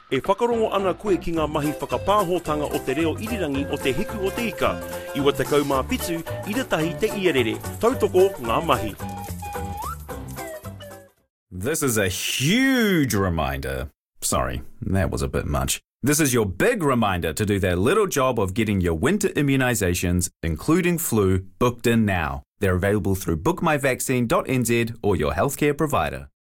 E whakarongo ana koe ki ngā mahi whakapāhotanga o te reo irirangi o te hiku o te ika. Iwa te kaumā pitu, ira tahi te ierere. Tautoko ngā mahi. This is a huge reminder. Sorry, that was a bit much. This is your big reminder to do that little job of getting your winter immunisations, including flu, booked in now. They're available through bookmyvaccine.nz or your healthcare provider.